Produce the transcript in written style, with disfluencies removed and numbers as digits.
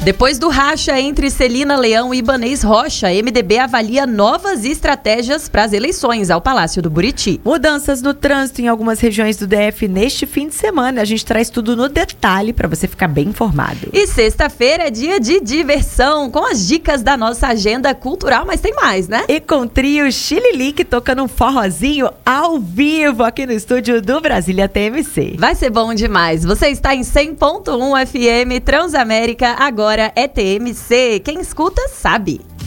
Depois do racha entre Celina Leão e Ibanez Rocha, MDB avalia novas estratégias para as eleições ao Palácio do Buriti. Mudanças no trânsito em algumas regiões do DF neste fim de semana. A gente traz tudo no detalhe para você ficar bem informado. E sexta-feira é dia de diversão, com as dicas da nossa agenda cultural, mas tem mais, né? E com o trio Chililique tocando um forrozinho ao vivo aqui no estúdio do Brasília TMC. Vai ser bom demais. Você está em 100.1 FM Transamérica, agora é TMC. Quem escuta, sabe.